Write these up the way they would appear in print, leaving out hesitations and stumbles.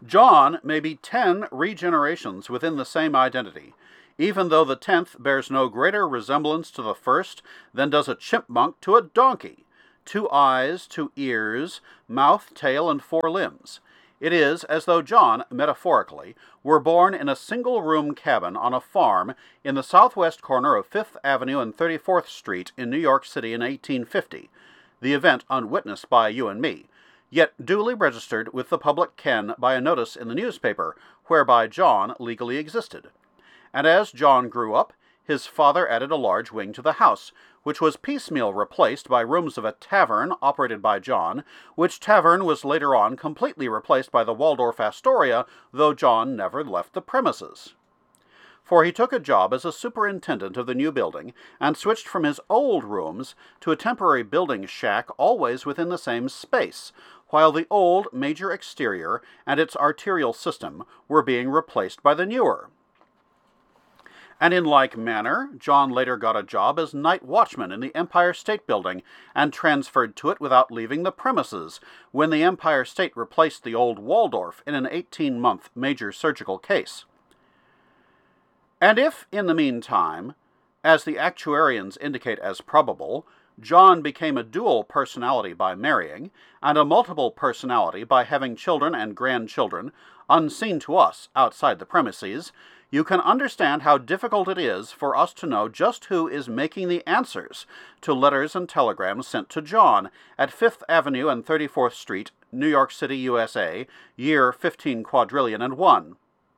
John may be 10 regenerations within the same identity, even though the 10th bears no greater resemblance to the first than does a chipmunk to a donkey. 2 eyes, 2 ears, mouth, tail, and 4 limbs. It is as though John, metaphorically, were born in a single-room cabin on a farm in the southwest corner of 5th Avenue and 34th Street in New York City in 1850, the event unwitnessed by you and me, yet duly registered with the public ken by a notice in the newspaper whereby John legally existed. And as John grew up, his father added a large wing to the house, which was piecemeal replaced by rooms of a tavern operated by John, which tavern was later on completely replaced by the Waldorf Astoria, though John never left the premises. For he took a job as a superintendent of the new building, and switched from his old rooms to a temporary building shack always within the same space, while the old major exterior and its arterial system were being replaced by the newer. And in like manner, John later got a job as night watchman in the Empire State Building and transferred to it without leaving the premises, when the Empire State replaced the old Waldorf in an 18-month major surgical case. And if, in the meantime, as the actuarians indicate as probable, John became a dual personality by marrying, and a multiple personality by having children and grandchildren, unseen to us outside the premises, you can understand how difficult it is for us to know just who is making the answers to letters and telegrams sent to John at 5th Avenue and 34th Street, New York City, USA, year 15 quadrillion and 1.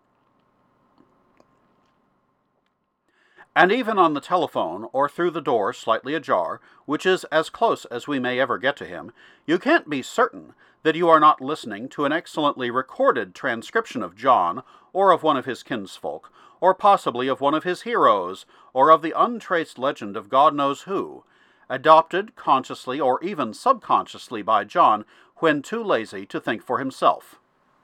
And even on the telephone, or through the door slightly ajar, which is as close as we may ever get to him, you can't be certain that you are not listening to an excellently recorded transcription of John, or of one of his kinsfolk, or possibly of one of his heroes, or of the untraced legend of God knows who, adopted consciously or even subconsciously by John when too lazy to think for himself.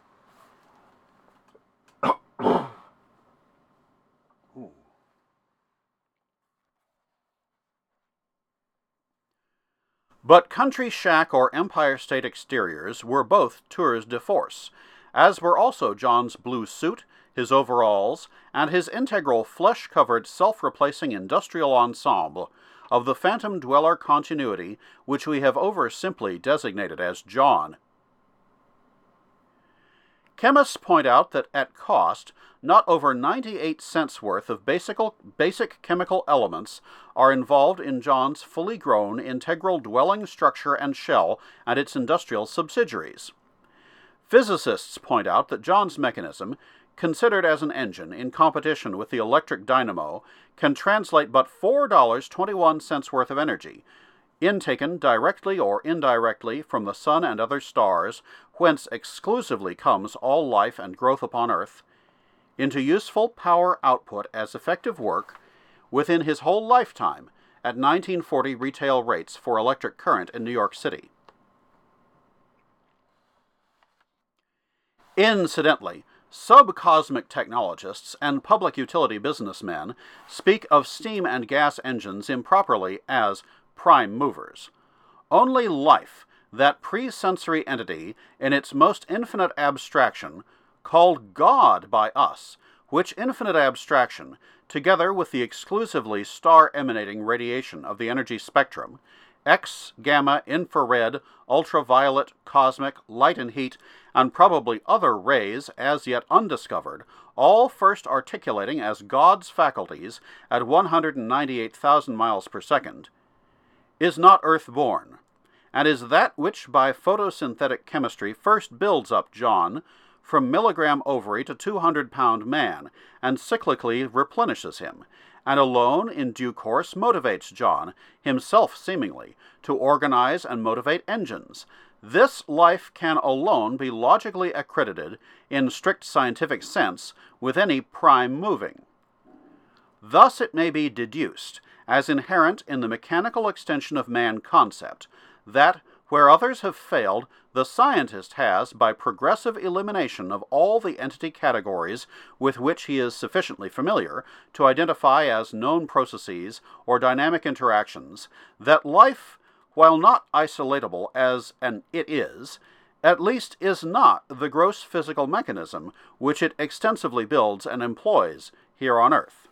But country shack or Empire State exteriors were both tours de force, as were also John's blue suit, his overalls, and his integral flesh-covered self-replacing industrial ensemble of the phantom dweller continuity which we have over-simply designated as John. Chemists point out that at cost, not over 98 cents worth of basic chemical elements are involved in John's fully grown integral dwelling structure and shell and its industrial subsidiaries. Physicists point out that John's mechanism, considered as an engine in competition with the electric dynamo, can translate but $4.21 worth of energy, intaken directly or indirectly from the sun and other stars, whence exclusively comes all life and growth upon earth, into useful power output as effective work within his whole lifetime at 1940 retail rates for electric current in New York City. Incidentally, subcosmic technologists and public utility businessmen speak of steam and gas engines improperly as prime movers. Only life, that pre-sensory entity in its most infinite abstraction, called God by us, which infinite abstraction, together with the exclusively star-emanating radiation of the energy spectrum, X, gamma, infrared, ultraviolet, cosmic, light and heat, and probably other rays as yet undiscovered, all first articulating as God's faculties at 198,000 miles per second, is not earth-born, and is that which by photosynthetic chemistry first builds up John from milligram ovary to 200-pound man, and cyclically replenishes him, and alone in due course motivates John, himself seemingly, to organize and motivate engines. This life can alone be logically accredited, in strict scientific sense, with any prime moving. Thus it may be deduced, as inherent in the mechanical extension of man concept, that, where others have failed, the scientist has, by progressive elimination of all the entity categories with which he is sufficiently familiar to identify as known processes or dynamic interactions, that life, while not isolatable as it is, at least is not the gross physical mechanism which it extensively builds and employs here on earth.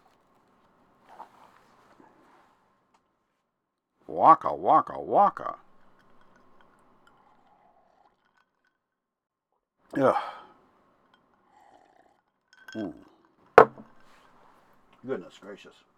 Waka, waka, waka. Ugh. Goodness gracious.